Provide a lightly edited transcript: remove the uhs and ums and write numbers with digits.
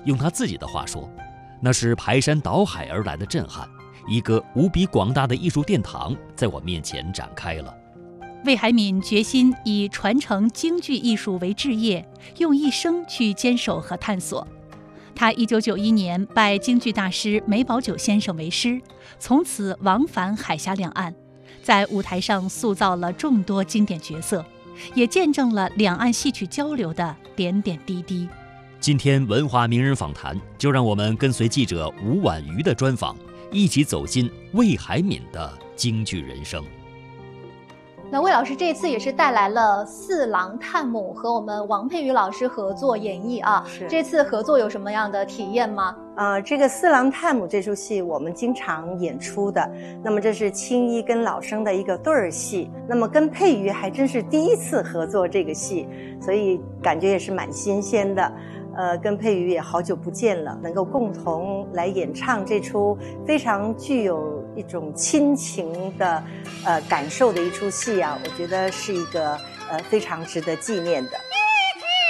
用他自己的话说，那是排山倒海而来的震撼，一个无比广大的艺术殿堂在我面前展开了。 魏海敏决心以传承京剧艺术为志业，用一生去坚守和探索。他1991年拜京剧大师梅葆玖先生为师，从此往返海峡两岸，在舞台上塑造了众多经典角色，也见证了两岸戏曲交流的点点滴滴。 今天文化名人访谈，就让我们跟随记者吴婉瑜的专访，一起走进魏海敏的京剧人生。 那魏老师这次也是带来了《四郎探母》，和我们王佩瑜老师合作演绎啊。这次合作有什么样的体验吗？ 这个《四郎探母》这出戏我们经常演出的，那么这是青衣跟老生的一个对儿戏，那么跟佩瑜还真是第一次合作这个戏，所以感觉也是蛮新鲜的。跟佩瑜也好久不见了，能够共同来演唱这出非常具有一种亲情的感受的一出戏啊，我觉得是一个非常值得纪念的。